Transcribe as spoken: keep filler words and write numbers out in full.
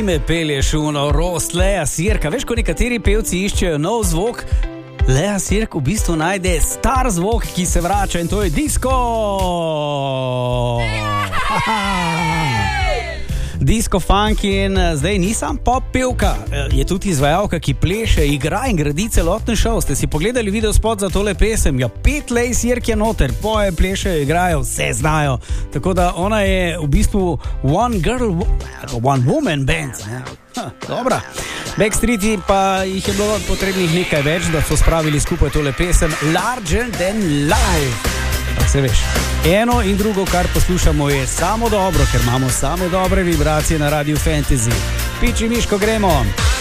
Me pelješ v rost Lea Sirka. Veš, ko nekateri pevci iščejo nov zvok, Lea Sirk v bistvu najde star zvok, ki se vrača, in to je disko. Disco funk, in zdaj nisem pop pevka, je tudi izvajalka, ki pleše, igra in gradi celoten šov. Ste si pogledali video spot za tole pesem? Ja, pet Lea Sirk je noter, poje, pleše, igrajo, vse znajo. Tako da ona je v bistvu one girl, one woman band. Ha, dobra. Backstreeti pa jih je bilo potrebnih nekaj več, da so spravili skupaj tole pesem Larger Than Life. Tak se veš, eno in drugo, kar poslušamo, je samo dobro, ker imamo same dobre vibracije na Radiu Fantasy. Piči Miško, gremo!